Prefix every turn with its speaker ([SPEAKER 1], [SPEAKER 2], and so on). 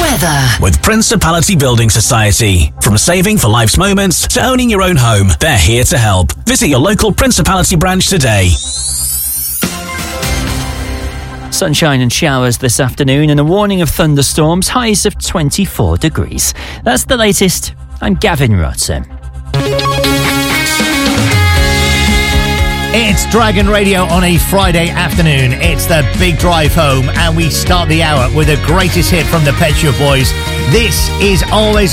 [SPEAKER 1] Weather.
[SPEAKER 2] With Principality Building Society. From saving for life's moments to owning your own home, they're here to help. Visit your local Principality branch today.
[SPEAKER 3] Sunshine and showers this afternoon and a warning of thunderstorms, highs of 24 degrees. That's the latest. I'm Gavin Rutter.
[SPEAKER 4] It's Dragon Radio on a Friday afternoon. It's the big drive home, and we start the hour with the greatest hit from the Pet Shop Boys. This is Always